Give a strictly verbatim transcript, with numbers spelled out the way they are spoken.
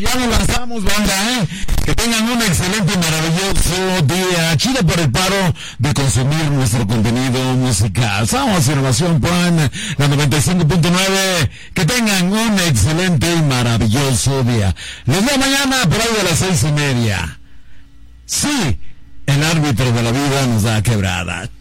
ya nos lanzamos, banda, ¿eh? Que tengan un excelente y maravilloso día. Chido por el paro de consumir nuestro contenido musical. Somos Innovación Prime, la noventa y cinco punto nueve. Que tengan un excelente y maravilloso día. Les veo mañana por ahí de las seis y media. Sí, el árbitro de la vida nos da quebrada.